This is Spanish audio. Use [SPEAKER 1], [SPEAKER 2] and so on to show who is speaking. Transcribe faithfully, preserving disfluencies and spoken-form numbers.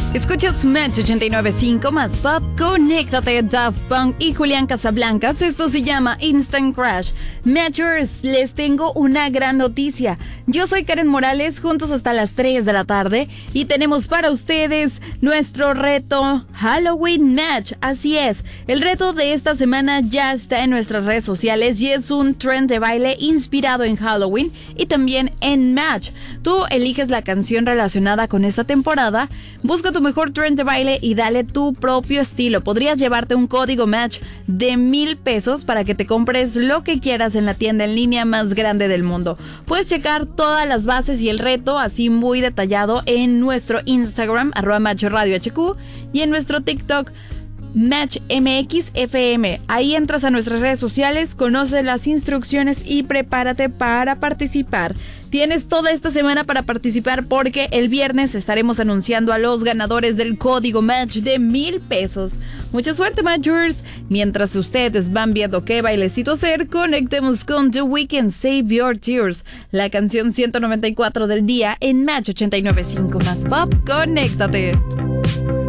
[SPEAKER 1] Escuchas Match ochenta y nueve punto cinco más Pop. Conéctate, Daft Punk y Julián Casablancas. Esto se llama Instant Crash. Matchers, les tengo una gran noticia. Yo soy Karen Morales, juntos hasta las tres de la tarde. Y tenemos para ustedes nuestro reto Halloween Match. Así es, el reto de esta semana ya está en nuestras redes sociales y es un trend de baile inspirado en Halloween y también en Match. Tú eliges la canción relacionada con esta temporada, busca tu mejor trend de baile y dale tu propio estilo. Podrías llevarte un código Match de mil pesos para que te compres lo que quieras en la tienda en línea más grande del mundo. Puedes checar todas las bases y el reto así muy detallado en nuestro Instagram, arroba Match Radio H Q, y en nuestro TikTok, Match M X F M. Ahí entras a nuestras redes sociales, conoce las instrucciones y prepárate para participar. Tienes toda esta semana para participar porque el viernes estaremos anunciando a los ganadores del código Match de mil pesos. Mucha suerte, Matchers. Mientras ustedes van viendo qué bailecito hacer, conectemos con The Weeknd, Save Your Tears, la canción ciento noventa y cuatro del día en Match ochenta y nueve punto cinco más Pop. Conéctate.